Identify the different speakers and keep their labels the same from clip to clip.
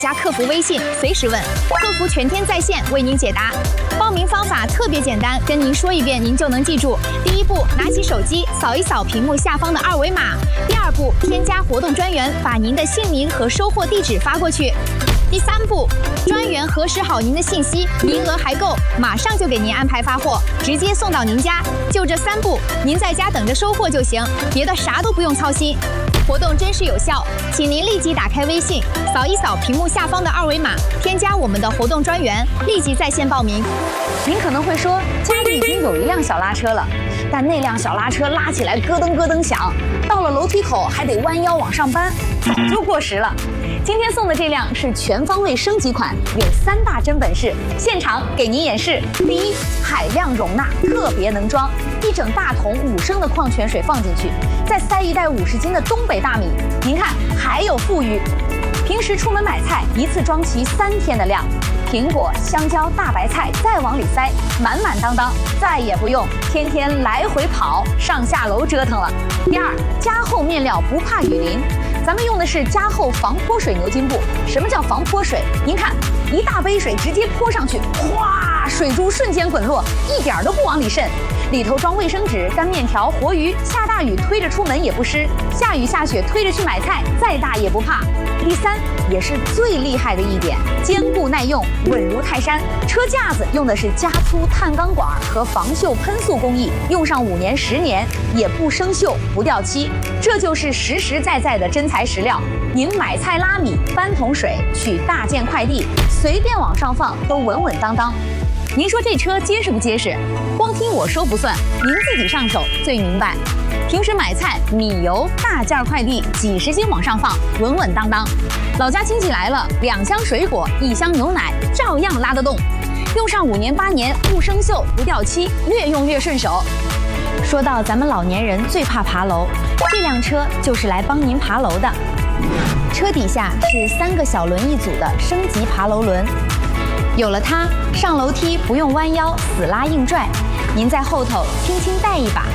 Speaker 1: 加客服微信，随时问，客服全天在线为您解答。报名方法特别简单，跟您说一遍，您就能记住。第一步，拿起手机扫一扫屏幕下方的二维码；第二步，添加活动专员，把您的姓名和收货地址发过去；第三步，专员核实好您的信息，名额还够，马上就给您安排发货，直接送到您家。就这3步，您在家等着收货就行，别的啥都不用操心。活动真实有效，请您立即打开微信，扫一扫屏幕下方的二维码，添加我们的活动专员，立即在线报名。您可能会说，家里已经有一辆小拉车了，但那辆小拉车拉起来咯噔咯噔响，到了楼梯口还得弯腰往上搬，早就过时了。今天送的这辆是全方位升级款，有3大真本事，现场给您演示。第一，海量容纳，特别能装，1整大桶5升的矿泉水放进去，再塞一袋50斤的东北大米，您看还有富余。平时出门买菜，一次装齐3天的量，苹果、香蕉、大白菜再往里塞，满满当当，再也不用天天来回跑、上下楼折腾了。第二，加厚面料不怕雨淋。咱们用的是加厚防泼水牛津布。什么叫防泼水？您看，一大杯水直接泼上去，哗，水珠瞬间滚落，一点都不往里渗。里头装卫生纸、干面条、活鱼，下大雨推着出门也不湿，下雨下雪推着去买菜，再大也不怕。第三，也是最厉害的一点，坚固耐用，稳如泰山。车架子用的是加粗碳钢管和防锈喷塑工艺，用上5年10年也不生锈不掉漆，这就是实实在在的真材实料。您买菜拉米、搬桶水、取大件快递，随便往上放都稳稳当当。您说这车结实不结实？光听我说不算，您自己上手最明白。平时买菜、米油、大件快递几十斤往上放，稳稳当当。老家亲戚来了，2箱水果、1箱牛奶，照样拉得动。用上5年8年，不生锈不掉漆，越用越顺手。说到咱们老年人最怕爬楼，这辆车就是来帮您爬楼的。车底下是3个小轮一组的升级爬楼轮。有了它，上楼梯不用弯腰死拉硬拽，您在后头轻轻带一把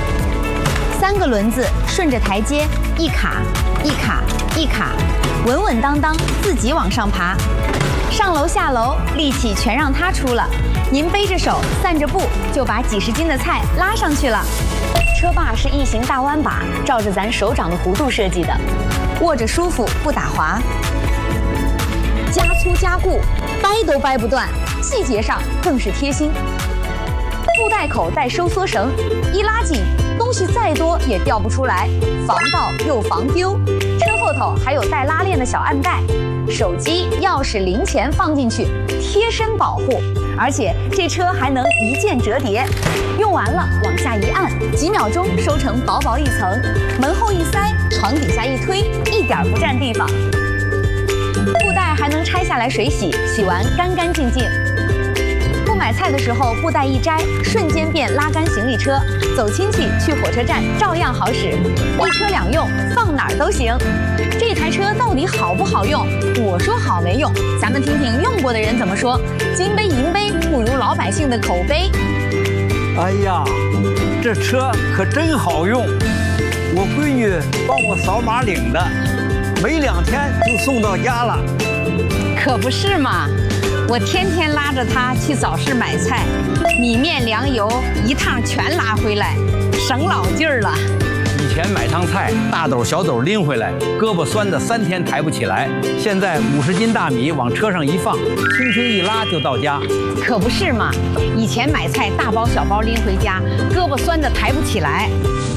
Speaker 1: ，3个轮子顺着台阶一卡一卡一卡，稳稳当当自己往上爬。上楼下楼力气全让它出了，您背着手散着步就把几十斤的菜拉上去了。车把是异形大弯把，照着咱手掌的弧度设计的，握着舒服不打滑。加粗加固，掰都掰不断，细节上更是贴心。布袋口带收缩绳，一拉紧，东西再多也掉不出来，防盗又防丢。车后头还有带拉链的小暗袋，手机、钥匙、零钱放进去，贴身保护。而且这车还能一键折叠，用完了往下一按，几秒钟收成薄薄一层，门后一塞，床底下一推，一点不占地方。布袋还能拆下来水洗，洗完干干净净。不买菜的时候，布袋一摘，瞬间变拉杆行李车，走亲戚去火车站照样好使，一车2用，放哪儿都行。这台车到底好不好用？我说好没用，咱们听听用过的人怎么说。金杯银杯不如老百姓的口碑。
Speaker 2: 哎呀，这车可真好用，我闺女帮我扫码领的，没2天就送到家了。
Speaker 3: 可不是嘛，我天天拉着她去早市买菜，米面粮油一趟全拉回来，省老劲儿了。
Speaker 2: 以前买趟菜，大斗小斗拎回来，胳膊酸的3天抬不起来。现在50斤大米往车上一放，轻轻一拉就到家。
Speaker 3: 可不是嘛，以前买菜大包小包拎回家，胳膊酸的抬不起来。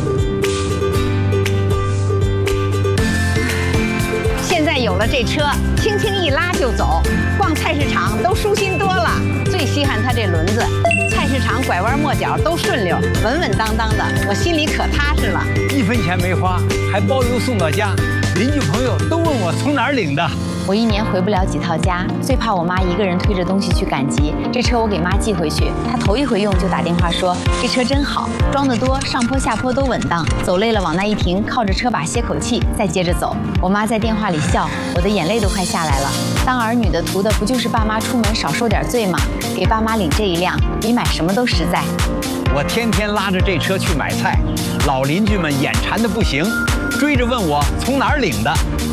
Speaker 3: 现在有了这车，轻轻一拉就走，逛菜市场都舒心多了。最稀罕它这轮子，菜市场拐弯抹角都顺溜，稳稳当当的，我心里可踏实了。
Speaker 2: 1分钱没花，还包邮送到家，邻居朋友都问我从哪儿领的。
Speaker 1: 我1年回不了几趟家，最怕我妈一个人推着东西去赶集。这车我给妈寄回去，她头一回用就打电话说这车真好，装得多，上坡下坡都稳当，走累了往那一停，靠着车把歇口气，再接着走。我妈在电话里笑，我的眼泪都快下来了。当儿女的图的不就是爸妈出门少受点罪吗？给爸妈领这一辆，比买什么都实在。
Speaker 2: 我天天拉着这车去买菜，老邻居们眼馋的不行，追着问我从哪儿领的。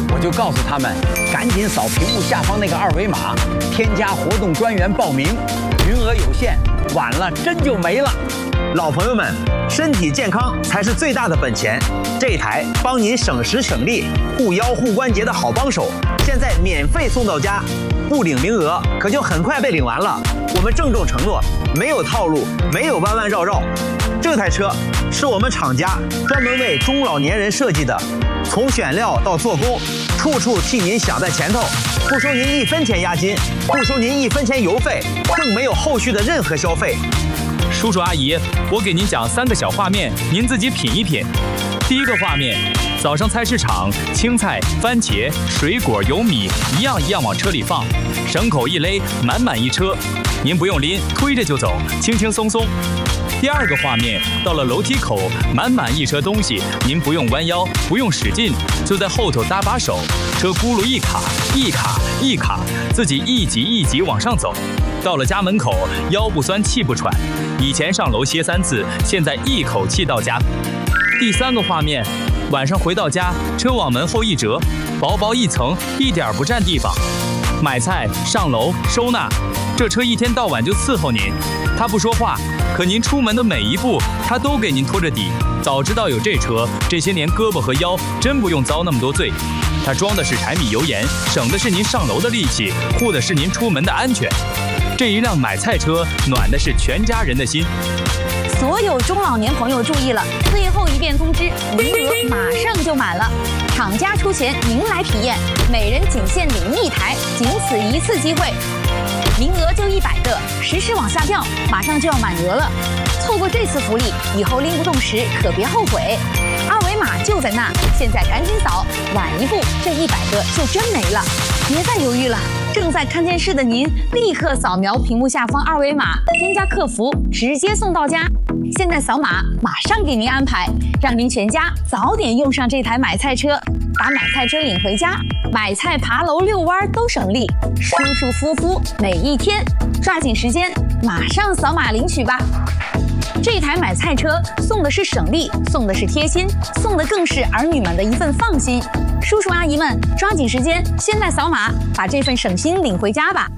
Speaker 2: 我就告诉他们，赶紧扫屏幕下方那个二维码，添加活动专员报名，名额有限，晚了真就没了。
Speaker 4: 老朋友们，身体健康才是最大的本钱。这台帮您省时省力、护腰护关节的好帮手，现在免费送到家，不领名额可就很快被领完了。我们郑重承诺，没有套路，没有弯弯绕绕。这台车是我们厂家专门为中老年人设计的，从选料到做工，处处替您想在前头，不收您1分钱押金，不收您1分钱油费，更没有后续的任何消费。
Speaker 5: 叔叔阿姨，我给您讲3个小画面，您自己品一品。第一个画面，早上菜市场，青菜、番茄、水果、油米一样一样往车里放，绳口一勒，满满一车，您不用拎，推着就走，轻轻松松。第二个画面，到了楼梯口，满满一车东西，您不用弯腰，不用使劲，就在后头搭把手，车轱辘一卡一卡一卡，自己一级一级往上走。到了家门口，腰不酸气不喘，以前上楼歇3次，现在一口气到家。第3个画面，晚上回到家，车往门后一折，薄薄一层，一点不占地方。买菜、上楼、收纳，这车一天到晚就伺候您。他不说话，可您出门的每一步，他都给您拖着底。早知道有这车，这些年胳膊和腰真不用遭那么多罪。他装的是柴米油盐，省的是您上楼的力气，护的是您出门的安全。这一辆买菜车暖的是全家人的心。
Speaker 1: 所有中老年朋友注意了，最后一遍通知，名额马上就满了。厂家出钱，您来体验，每人仅限领1台，仅此一次机会。名额就100个，实时往下掉，马上就要满额了。错过这次福利，以后拎不动时可别后悔。二维码就在那，现在赶紧扫，晚一步这100个就真没了。别再犹豫了，正在看电视的您，立刻扫描屏幕下方二维码，添加客服，直接送到家。现在扫码，马上给您安排，让您全家早点用上这台买菜车，把买菜车领回家，买菜、爬楼、遛弯都省力，舒舒服服每一天。抓紧时间，马上扫码领取吧。这台买菜车送的是省力，送的是贴心，送的更是儿女们的一份放心。叔叔阿姨们，抓紧时间，现在扫码，把这份省心领回家吧。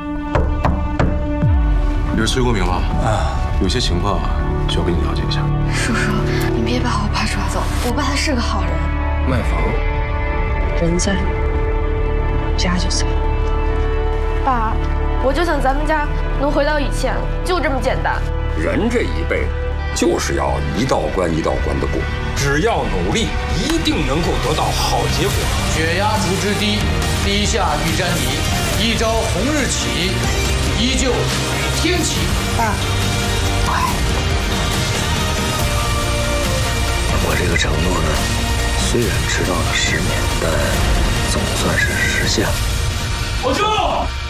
Speaker 6: 你是崔国明吗？有些情况需要跟你了解一下。
Speaker 7: 叔叔，你别把我爸抓走，我爸他是个好人。
Speaker 6: 卖房，
Speaker 7: 人在，家就在。爸，我就想咱们家能回到以前，就这么简单。
Speaker 8: 人这一辈子就是要一道关一道关的过，只要努力，一定能够得到好结果。
Speaker 9: 血压逐之低，低下欲沾泥。一朝红日起，依旧天启。
Speaker 7: 爸，
Speaker 8: 我这个承诺呢，虽然迟到了10年，但总算是实现了。
Speaker 9: 保证。